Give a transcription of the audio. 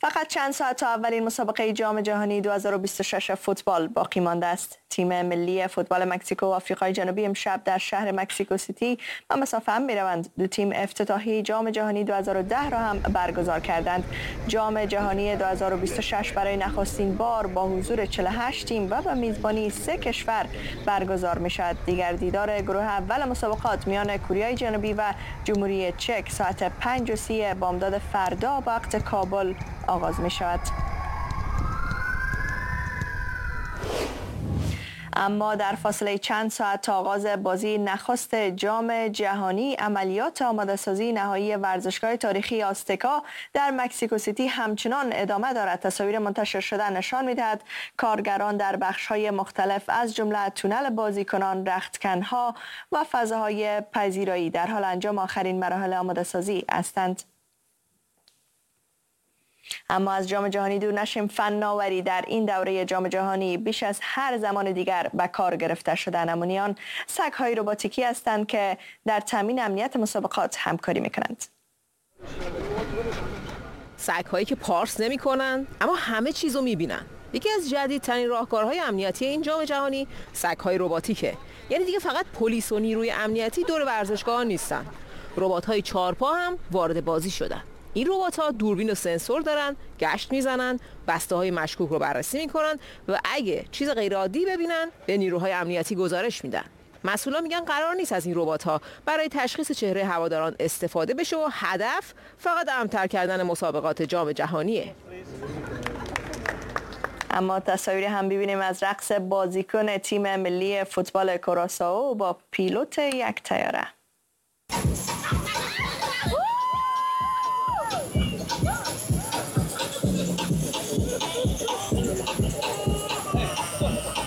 فقط چند ساعت تا اولین مسابقه جام جهانی 2026 فوتبال باقی مانده است. تیم ملی فوتبال مکزیکو و آفریقای جنوبی امشب در شهر مکزیکو سیتی به مسافه هم می‌روند. دو تیم افتتاحیه جام جهانی 2010 را هم برگزار کردند. جام جهانی 2026 برای نخستین بار با حضور 48 تیم و به میزبانی 3 کشور برگزار می‌شود. دیگر دیدار گروه اول مسابقات میان کره جنوبی و جمهوری چک ساعت 5:30 بامداد فردا وقت کابل آغاز می شود. اما در فاصله چند ساعت تا آغاز بازی نخست جام جهانی، عملیات آماده سازی نهایی ورزشگاه تاریخی آزتکا در مکزیکو سیتی همچنان ادامه دارد. تصاویر منتشر شده نشان می‌دهد کارگران در بخش‌های مختلف از جمله تونل بازیکنان، رختکن‌ها و فضاهای پذیرایی در حال انجام آخرین مراحل آماده سازی هستند. اما از جام جهانی دور نشیم. فناوری در این دوره جام جهانی بیش از هر زمان دیگر به کار گرفته شده. نمونیان سگ‌های رباتیکی هستند که در تامین امنیت مسابقات همکاری می‌کنند. سگ‌هایی که پارس نمی‌کنند اما همه چیزو می‌بینن. یکی از جدیدترین راهکارهای امنیتی این جام جهانی سگ‌های رباتیکه. یعنی دیگه فقط پلیس و نیروی امنیتی دور ورزشگاه نیستن. ربات‌های چهارپا هم وارد بازی شدن. این ربات‌ها دوربین و سنسور دارن، گشت میزنن، بسته‌های مشکوک رو بررسی میکنن و اگه چیز غیرعادی ببینن به نیروهای امنیتی گزارش میدن. مسئولان میگن قرار نیست از این ربات‌ها برای تشخیص چهره هواداران استفاده بشه و هدف فقط امن‌تر کردن مسابقات جام جهانیه. اما تصاویر هم ببینیم از رقص بازیکن تیم ملی فوتبال کراسائو با پیلوت یک طیاره.